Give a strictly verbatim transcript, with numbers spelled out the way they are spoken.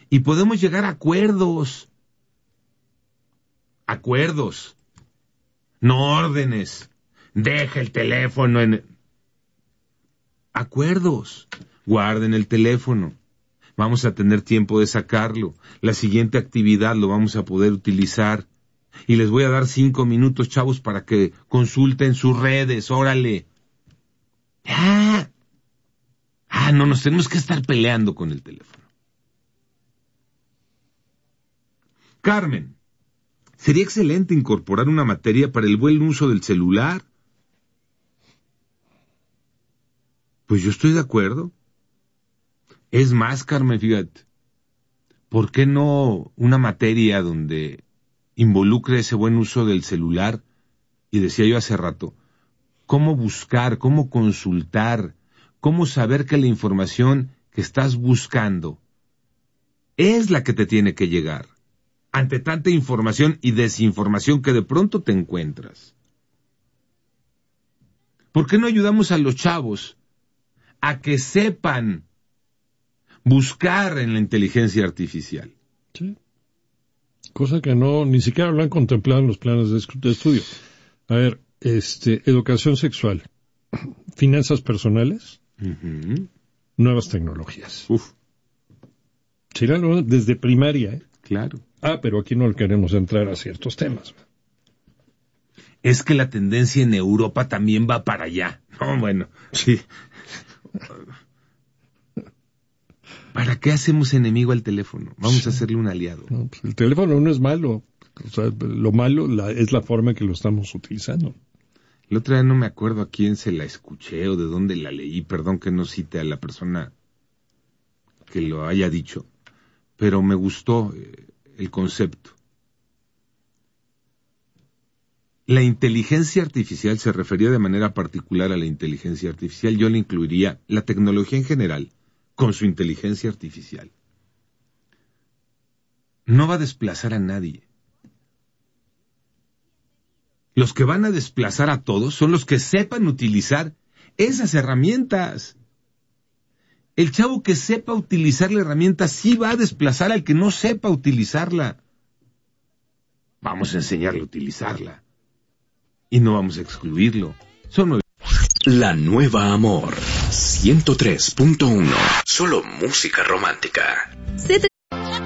y podemos llegar a acuerdos. Acuerdos. No órdenes. Deja el teléfono en... Acuerdos. Guarden el teléfono. Vamos a tener tiempo de sacarlo. La siguiente actividad lo vamos a poder utilizar. Y les voy a dar cinco minutos, chavos, para que consulten sus redes. Órale. Ah, ah, no nos tenemos que estar peleando con el teléfono. Carmen, sería excelente incorporar una materia para el buen uso del celular. Pues yo estoy de acuerdo. Es más, Carmen, fíjate, ¿por qué no una materia donde involucre ese buen uso del celular? Y decía yo hace rato, cómo buscar, cómo consultar, cómo saber que la información que estás buscando es la que te tiene que llegar, ante tanta información y desinformación que de pronto te encuentras. ¿Por qué no ayudamos a los chavos a que sepan buscar en la inteligencia artificial? Sí. Cosa que no, ni siquiera lo han contemplado en los planes de, de estudio. A ver, este, educación sexual, finanzas personales, uh-huh. Nuevas tecnologías. Uf. Sí, desde primaria, ¿eh? Claro. Ah, pero aquí no queremos entrar a ciertos temas. Es que la tendencia en Europa también va para allá. No, bueno, sí. ¿Para qué hacemos enemigo al teléfono? Vamos sí. a hacerle un aliado. No, pues el teléfono no es malo. O sea, lo malo la, es la forma en que lo estamos utilizando. El otro día no me acuerdo a quién se la escuché o de dónde la leí. Perdón que no cite a la persona que lo haya dicho. Pero me gustó eh, el concepto. La inteligencia artificial se refería de manera particular a la inteligencia artificial. Yo le incluiría la tecnología en general con su inteligencia artificial. No va a desplazar a nadie. Los que van a desplazar a todos son los que sepan utilizar esas herramientas. El chavo que sepa utilizar la herramienta sí va a desplazar al que no sepa utilizarla. Vamos a enseñarle a utilizarla. Y no vamos a excluirlo. Son nueve. La Nueva Amor ciento tres punto uno. Solo música romántica.